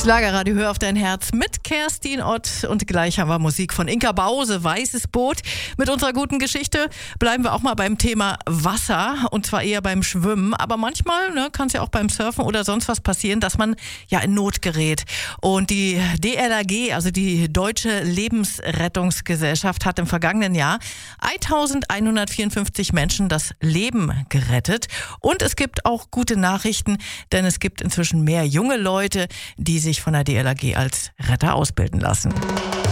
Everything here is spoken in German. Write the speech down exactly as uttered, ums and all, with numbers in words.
Schlagerradio, hör auf dein Herz mit Kerstin Ott. Und gleich haben wir Musik von Inka Bause, Weißes Boot. Mit unserer guten Geschichte bleiben wir auch mal beim Thema Wasser, und zwar eher beim Schwimmen. Aber manchmal ne, kann es ja auch beim Surfen oder sonst was passieren, dass man ja in Not gerät. Und die D L R G, also die Deutsche Lebensrettungsgesellschaft, hat im vergangenen Jahr eintausendeinhundertvierundfünfzig Menschen das Leben gerettet. Und es gibt auch gute Nachrichten, denn es gibt inzwischen mehr junge Leute, die sich von der D L R G als Retter ausbilden lassen.